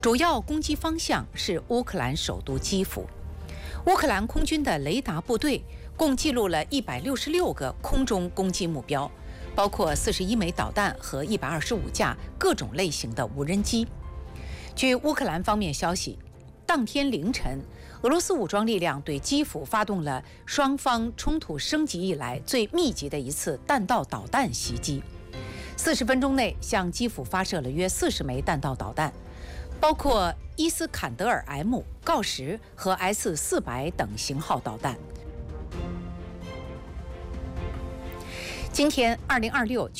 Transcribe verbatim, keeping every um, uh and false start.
主要攻击方向是乌克兰首都基辅。乌克兰空军的雷达部队共记录了一百六十六个空中攻击目标，包括四十一枚导弹和一百二十五架各种类型的无人机。据乌克兰方面消息，当天凌晨，俄罗斯武装力量对基辅发动了双方冲突升级以来最密集的一次弹道导弹袭击。四十分钟内，向基辅发射了约四十枚弹道导弹，包括伊斯坎德尔 M、锆石和 S 四百等型号导弹。今天，二零二六